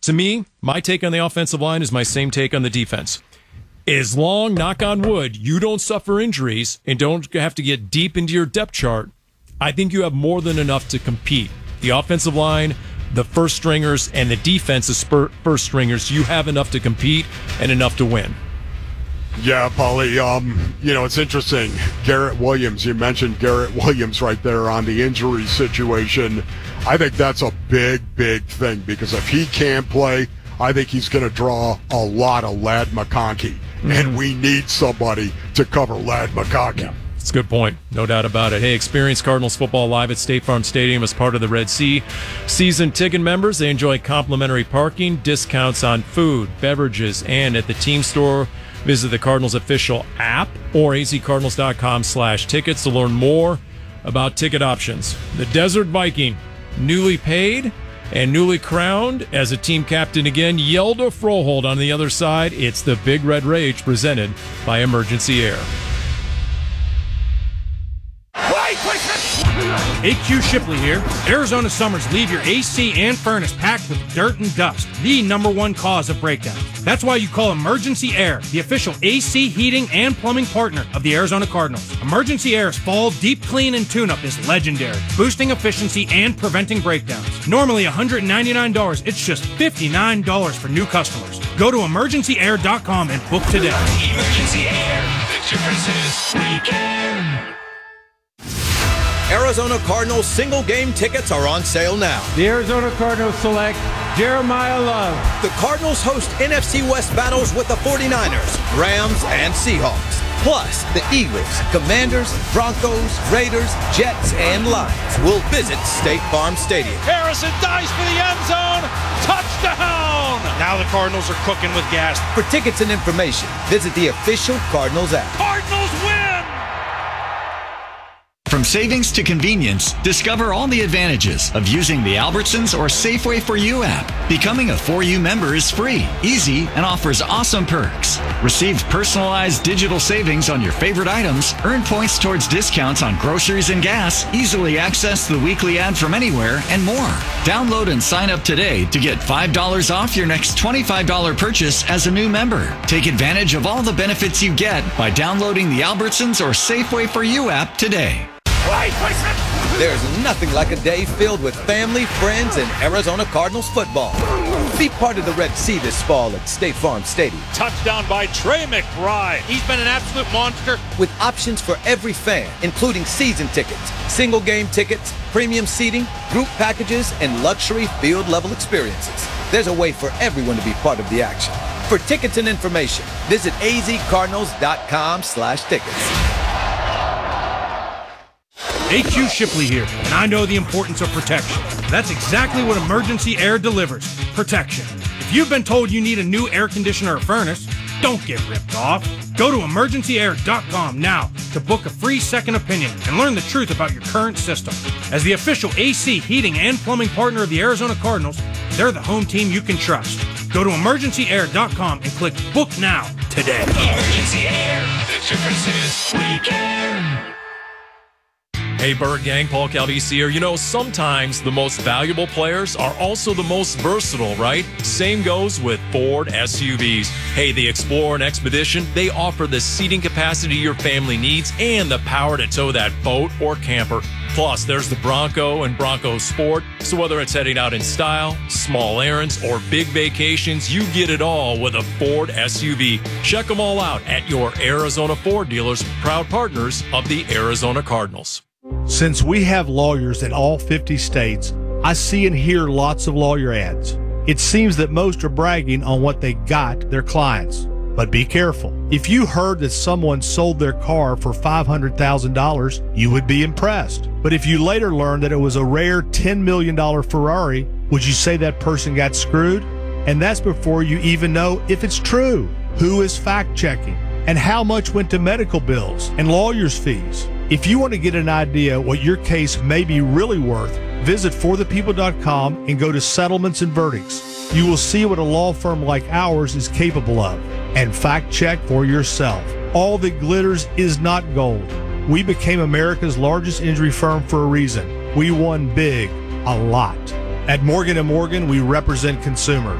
To me, my take on the offensive line is my same take on the defense. As long, knock on wood, you don't suffer injuries and don't have to get deep into your depth chart, I think you have more than enough to compete. The offensive line, the first stringers, and the defense's first stringers, you have enough to compete and enough to win. Yeah, Paulie, it's interesting. Garrett Williams, you mentioned Garrett Williams right there on the injury situation. I think that's a big, big thing because if he can't play, I think he's going to draw a lot of Ladd McConkey. Mm-hmm. And we need somebody to cover Ladd McConkey. Yeah. That's a good point. No doubt about it. Hey, experience Cardinals football live at State Farm Stadium as part of the Red Sea. Season ticket members, they enjoy complimentary parking, discounts on food, beverages, and at the team store. Visit the Cardinals official app or azcardinals.com/tickets to learn more about ticket options. The Desert Viking, newly paid and newly crowned as a team captain again, Yelda Froholt on the other side. It's the Big Red Rage presented by Emergency Air. AQ Shipley here. Arizona summers leave your AC and furnace packed with dirt and dust, the #1 cause of breakdowns. That's why you call Emergency Air, the official AC heating and plumbing partner of the Arizona Cardinals. Emergency Air's fall deep clean and tune-up is legendary, boosting efficiency and preventing breakdowns. Normally $199, it's just $59 for new customers. Go to emergencyair.com and book today. Emergency Air, the difference is we care. Arizona Cardinals single-game tickets are on sale now. The Arizona Cardinals select Jeremiah Love. The Cardinals host NFC West battles with the 49ers, Rams, and Seahawks. Plus, the Eagles, Commanders, Broncos, Raiders, Jets, and Lions will visit State Farm Stadium. Harrison dives for the end zone. Touchdown! Now the Cardinals are cooking with gas. For tickets and information, visit the official Cardinals app. Cardinals win! From savings to convenience, discover all the advantages of using the Albertsons or Safeway For You app. Becoming a For You member is free, easy, and offers awesome perks. Receive personalized digital savings on your favorite items, earn points towards discounts on groceries and gas, easily access the weekly ad from anywhere, and more. Download and sign up today to get $5 off your next $25 purchase as a new member. Take advantage of all the benefits you get by downloading the Albertsons or Safeway For You app today. There's nothing like a day filled with family, friends, and Arizona Cardinals football. Be part of the Red Sea this fall at State Farm Stadium. Touchdown by Trey McBride. He's been an absolute monster. With options for every fan, including season tickets, single game tickets, premium seating, group packages, and luxury field-level experiences. There's a way for everyone to be part of the action. For tickets and information, visit azcardinals.com/tickets. AQ Shipley here, and I know the importance of protection. That's exactly what Emergency Air delivers, protection. If you've been told you need a new air conditioner or furnace, don't get ripped off. Go to emergencyair.com now to book a free second opinion and learn the truth about your current system. As the official AC heating and plumbing partner of the Arizona Cardinals, they're the home team you can trust. Go to emergencyair.com and click book now today. Emergency Air, the difference is we care. Hey, Bird Gang, Paul Calvisi here. You know, sometimes the most valuable players are also the most versatile, right? Same goes with Ford SUVs. Hey, the Explorer and Expedition, they offer the seating capacity your family needs and the power to tow that boat or camper. Plus, there's the Bronco and Bronco Sport. So whether it's heading out in style, small errands, or big vacations, you get it all with a Ford SUV. Check them all out at your Arizona Ford dealers, proud partners of the Arizona Cardinals. Since we have lawyers in all 50 states, I see and hear lots of lawyer ads. It seems that most are bragging on what they got their clients. But be careful. If you heard that someone sold their car for $500,000, you would be impressed. But if you later learned that it was a rare $10 million Ferrari, would you say that person got screwed? And that's before you even know if it's true. Who is fact-checking? And how much went to medical bills and lawyers' fees? If you want to get an idea what your case may be really worth, visit forthepeople.com and go to settlements and verdicts. You will see what a law firm like ours is capable of. And fact check for yourself. All that glitters is not gold. We became America's largest injury firm for a reason. We won big, a lot. At Morgan & Morgan, we represent consumers.